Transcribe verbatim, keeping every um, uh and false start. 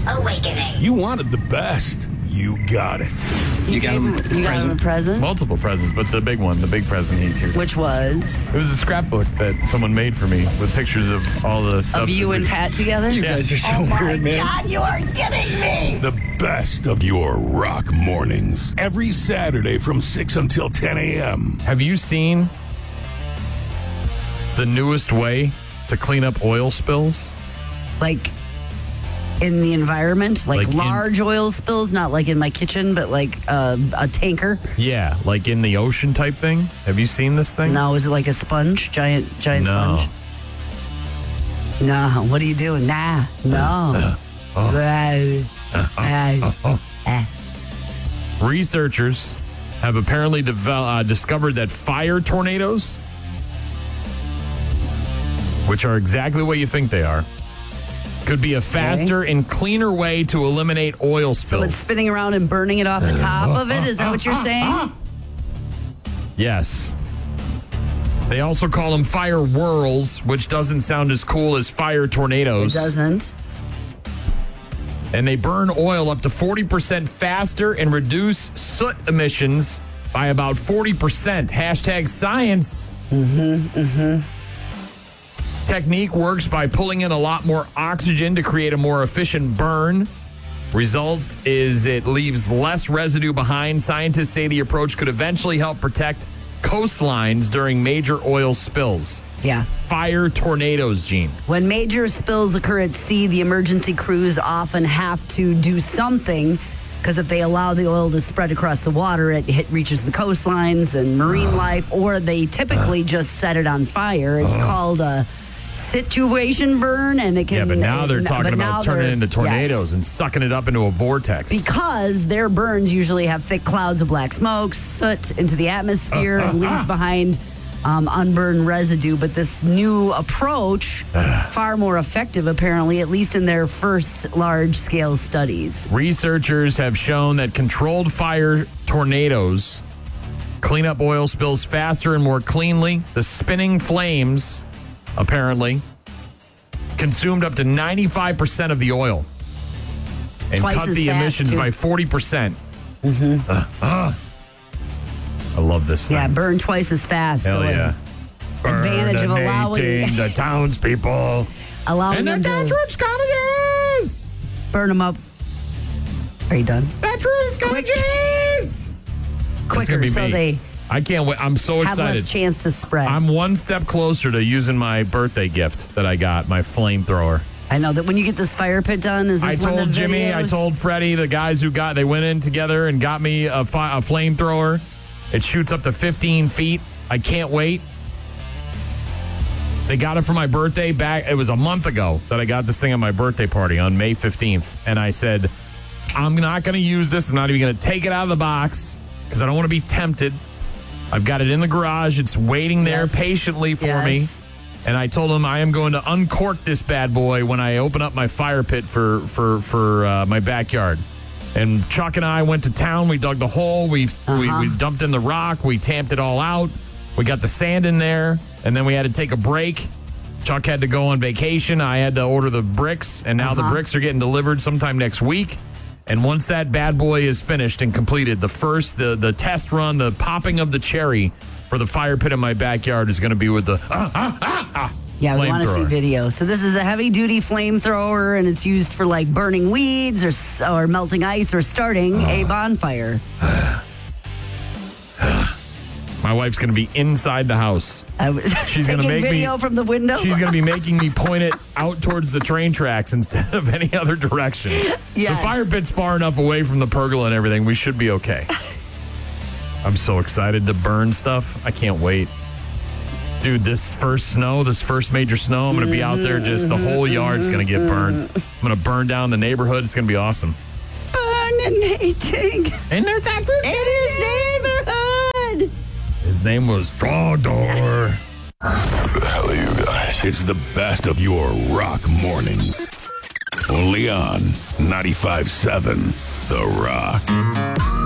awakening. You wanted the best. You got it. You, You got him a You got him a present? present? Multiple presents, but the big one, the big present he too. Which was? It was a scrapbook that someone made for me with pictures of all the stuff. Of you that and we- Pat together? You guys are so weird, man. God, you are kidding me. The best of your rock mornings. Every Saturday from six until ten a.m. Have you seen the newest way to clean up oil spills? Like in the environment? Like, Like in- large oil spills? Not like in my kitchen, but like uh, a tanker? Yeah, like in the ocean type thing. Have you seen this thing? No, is it like a sponge? Giant, giant No. sponge? No. What are you doing? Nah. No. Researchers have apparently devel- uh, discovered that fire tornadoes, which are exactly what you think they are, could be a faster and cleaner way to eliminate oil So spills. it's spinning around and burning it off the top of it? Is that what you're saying? Yes. They also call them fire whirls, which doesn't sound as cool as fire It tornadoes. doesn't. And they burn oil up to forty percent faster and reduce soot emissions by about forty percent. Hashtag science. Mm-hmm, mm-hmm. Technique works by pulling in a lot more oxygen to create a more efficient burn. Result is it leaves less residue behind. Scientists say the approach could eventually help protect coastlines during major oil spills. Yeah. Fire tornadoes, Gene. When major spills occur at sea, the emergency crews often have to do something because if they allow the oil to spread across the water, it hit, reaches the coastlines and marine life, or they typically just set it on fire. It's called a situation burn, and it can. Yeah, but now they're uh, talking but now about turning it they're- into tornadoes yes. and sucking it up into a vortex. Because their burns usually have thick clouds of black smoke, soot into the atmosphere, and leaves behind um, unburned residue. But this new approach, far more effective, apparently, at least in their first large-scale studies. Researchers have shown that controlled fire tornadoes clean up oil spills faster and more cleanly. The spinning flames, apparently, consumed up to ninety-five percent of the oil and Twice cut as the fast, emissions too. by forty percent. Mm-hmm. Uh, uh. I love this thing. Yeah, burn twice as fast. Hell so it- yeah. Advantage of allowing the townspeople. allowing And them the to truth's cottages. burn them up. Are you done? The truth's cottages. Quicker, be so me. they I can't wait. I'm so have excited. less chance to spread. I'm one step closer to using my birthday gift that I got, my flamethrower. I know that when you get this fire pit done, is this I one of told the Jimmy, I videos? told Freddie, the guys who got, they went in together and got me a, fi- a flamethrower. It shoots up to fifteen feet. I can't wait. They got it for my birthday back. It was a month ago that I got this thing at my birthday party on May fifteenth. And I said, I'm not going to use this. I'm not even going to take it out of the box because I don't want to be tempted. I've got it in the garage. It's waiting there Yes. patiently for Yes. me. And I told him I am going to uncork this bad boy when I open up my fire pit for for for uh, my backyard. And Chuck and I went to town. We dug the hole. We, Uh-huh. we we dumped in the rock. We tamped it all out. We got the sand in there, and then we had to take a break. Chuck had to go on vacation. I had to order the bricks, and now the Uh-huh. bricks are getting delivered sometime next week. And once that bad boy is finished and completed, the first, the the test run, the popping of the cherry for the fire pit in my backyard is going to be with the ah, ah, ah, ah, Yeah, we want to see flamethrower. video. So this is a heavy-duty flamethrower, and it's used for like burning weeds or s- or melting ice or starting a bonfire. My wife's going to be inside the house. I was She's taking gonna make me- video from the window. She's going to be making me point it out towards the train tracks instead of any other direction. The Yes. fire pit's far enough away from the pergola and everything. We should be okay. I'm so excited to burn stuff. I can't wait. Dude, this first snow, this first major snow, I'm going to be out there just the whole yard's going to get burned. I'm going to burn down the neighborhood. It's going to be awesome. Burning. And there's that It is neighborhood. His name was Drawdor. Who the hell are you guys? It's the best of your rock mornings. Only on ninety-five seven The Rock.